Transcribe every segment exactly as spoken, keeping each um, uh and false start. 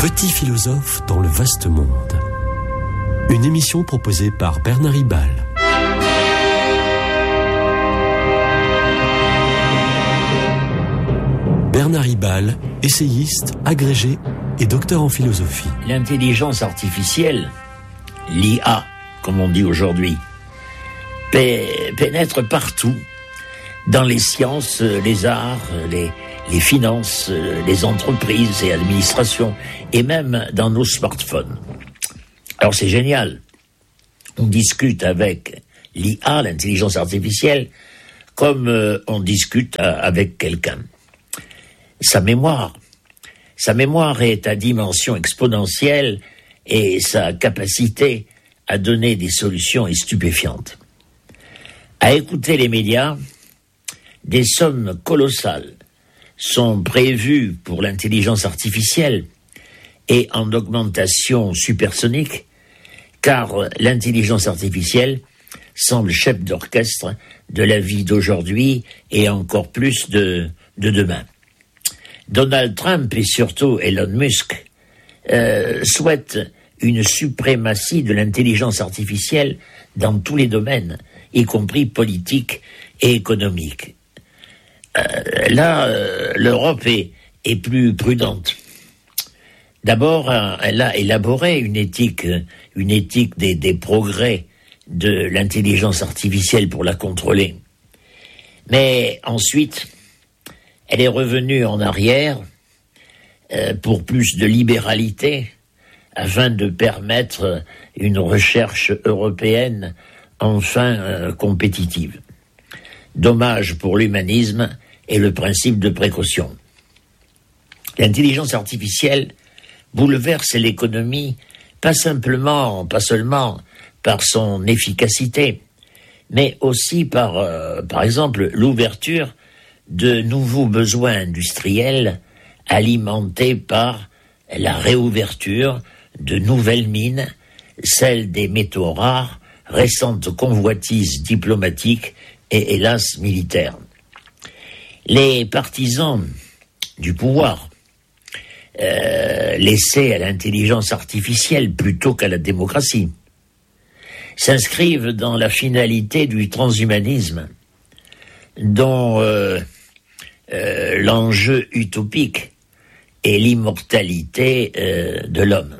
Petit philosophe dans le vaste monde. Une émission proposée par Bernard Ribal. Bernard Ribal, essayiste, agrégé et docteur en philosophie. L'intelligence artificielle, l'I A, comme on dit aujourd'hui, pénètre partout, dans les sciences, les arts, les, les finances, les entreprises et administrations, et même dans nos smartphones. Alors c'est génial. On discute avec l'I A, l'intelligence artificielle, comme euh, on discute euh, avec quelqu'un. Sa mémoire, sa mémoire est à dimension exponentielle et sa capacité à donner des solutions est stupéfiante. À écouter les médias, des sommes colossales sont prévues pour l'intelligence artificielle et en augmentation supersonique, car l'intelligence artificielle semble chef d'orchestre de la vie d'aujourd'hui et encore plus de, de demain. Donald Trump et surtout Elon Musk euh, souhaitent une suprématie de l'intelligence artificielle dans tous les domaines, y compris politique et économique. Euh, là, euh, l'Europe est, est plus prudente. D'abord, euh, elle a élaboré une éthique, une éthique des, des progrès de l'intelligence artificielle pour la contrôler. Mais ensuite, elle est revenue en arrière euh, pour plus de libéralité, afin de permettre une recherche européenne enfin euh, compétitive. Dommage pour l'humanisme et le principe de précaution. L'intelligence artificielle bouleverse l'économie, pas simplement, pas seulement par son efficacité, mais aussi par, euh, par exemple, l'ouverture de nouveaux besoins industriels alimentés par la réouverture de nouvelles mines, celles des métaux rares, récentes convoitises diplomatiques et hélas militaires. Les partisans du pouvoir, euh, laissés à l'intelligence artificielle plutôt qu'à la démocratie, s'inscrivent dans la finalité du transhumanisme, dont euh, euh, l'enjeu utopique est l'immortalité euh, de l'homme.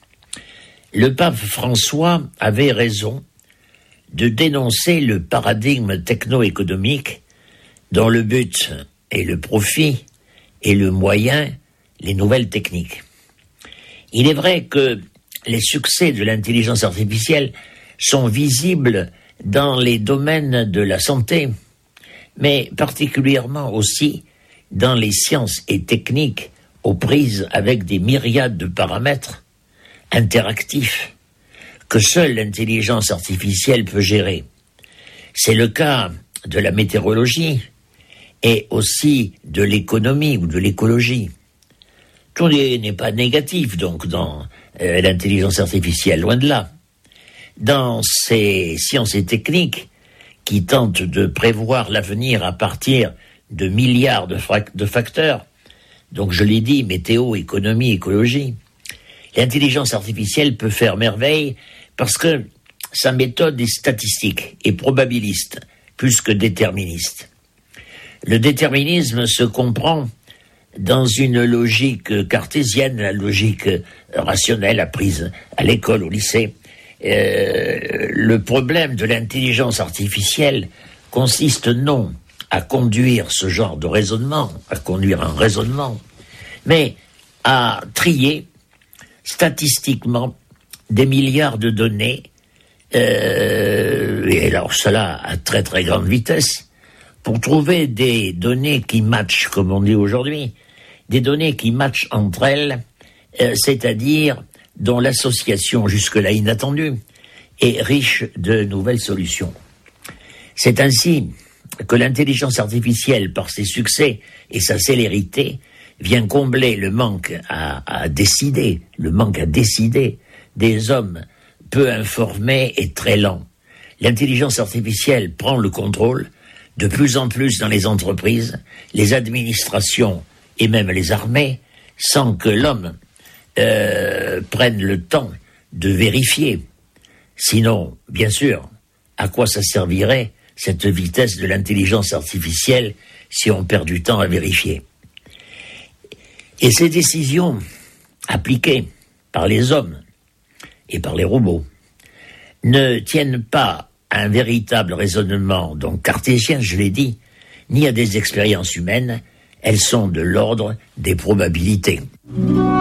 Le pape François avait raison de dénoncer le paradigme techno-économique dont le but est le profit et le moyen, les nouvelles techniques. Il est vrai que les succès de l'intelligence artificielle sont visibles dans les domaines de la santé, mais particulièrement aussi dans les sciences et techniques aux prises avec des myriades de paramètres interactifs que seule l'intelligence artificielle peut gérer. C'est le cas de la météorologie et aussi de l'économie ou de l'écologie. Tout n'est pas négatif donc dans euh, l'intelligence artificielle, loin de là. Dans ces sciences et techniques qui tentent de prévoir l'avenir à partir de milliards de, fra- de facteurs, donc je l'ai dit, météo, économie, écologie, l'intelligence artificielle peut faire merveille parce que sa méthode est statistique et probabiliste, plus que déterministe. Le déterminisme se comprend dans une logique cartésienne, la logique rationnelle apprise à l'école, au lycée. Euh, le problème de l'intelligence artificielle consiste non à conduire ce genre de raisonnement, à conduire un raisonnement, mais à trier statistiquement des milliards de données, euh, et alors cela à très très grande vitesse, pour trouver des données qui matchent, comme on dit aujourd'hui, des données qui matchent entre elles, euh, c'est-à-dire dont l'association jusque-là inattendue est riche de nouvelles solutions. C'est ainsi que l'intelligence artificielle, par ses succès et sa célérité, vient combler le manque à, à décider, le manque à décider des hommes peu informés et très lents. L'intelligence artificielle prend le contrôle de plus en plus dans les entreprises, les administrations et même les armées, sans que l'homme euh, prennent le temps de vérifier. Sinon, bien sûr, à quoi ça servirait cette vitesse de l'intelligence artificielle si on perd du temps à vérifier? Et ces décisions appliquées par les hommes et par les robots ne tiennent pas à un véritable raisonnement, donc cartésien, je l'ai dit, ni à des expériences humaines. Elles sont de l'ordre des probabilités.